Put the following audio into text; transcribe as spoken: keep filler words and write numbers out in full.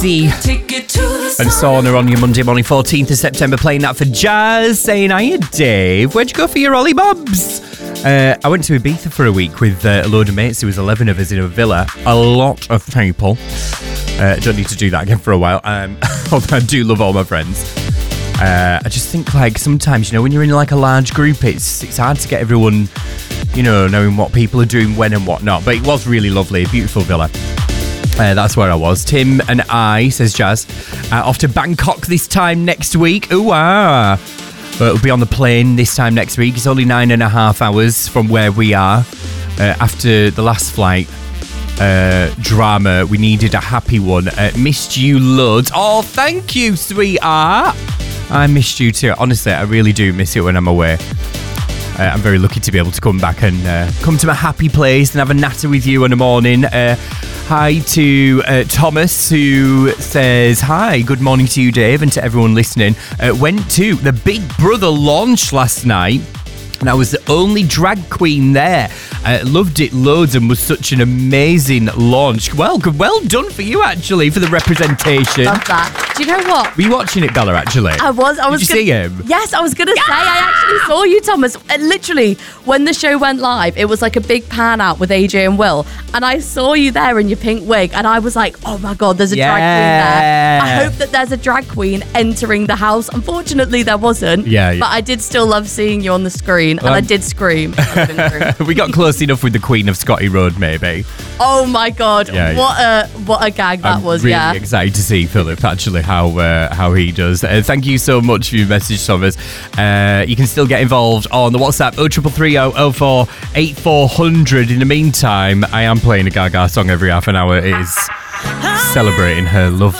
And Sauna on your Monday morning, fourteenth of September, playing that for Jazz, saying, hiya Dave, where'd you go for your Ollie Bobs? Uh, I went to Ibiza for a week with uh, a load of mates. There was eleven of us in a villa. A lot of people. Uh, don't need to do that again for a while. Um, although I do love all my friends. Uh, I just think, like, sometimes, you know, when you're in like a large group, it's it's hard to get everyone, you know, knowing what people are doing when and whatnot. But it was really lovely, a beautiful villa. Uh, that's where I was. Tim and I, says Jazz, uh, off to Bangkok this time next week. Ooh, ah. Uh, it'll be on the plane this time next week. It's only nine and a half hours from where we are. Uh, after the last flight uh, drama, we needed a happy one. Uh, missed you loads. Oh, thank you, sweetheart. I missed you too. Honestly, I really do miss it when I'm away. Uh, I'm very lucky to be able to come back and uh, come to my happy place and have a natter with you in the morning. Uh, hi to uh, Thomas, who says, hi, good morning to you, Dave, and to everyone listening. Uh, went to the Big Brother launch last night, and I was the only drag queen there. I loved it loads and was such an amazing launch. Well, good, well done for you, actually, for the representation. Love that. Do you know what? Were you watching it, Bella, actually? I was. I was Did you gonna, see him? Yes, I was going to yeah! say, I actually saw you, Thomas. And literally, when the show went live, it was like a big pan out with A J and Will. And I saw you there in your pink wig. And I was like, oh my God, there's a yeah. drag queen there. I hope that there's a drag queen entering the house. Unfortunately, there wasn't. Yeah, yeah. But I did still love seeing you on the screen. And um, I did scream. We got close enough with the Queen of Scotty Road, maybe. Oh my God. Yeah, what yeah. a what a gag that I'm was, really yeah. excited to see Philip, actually, how uh, how he does. Uh, thank you so much for your message, Thomas. Uh, you can still get involved on the WhatsApp oh triple three oh oh four eight four hundred. In the meantime, I am playing a Gaga song every half an hour. It is celebrating her love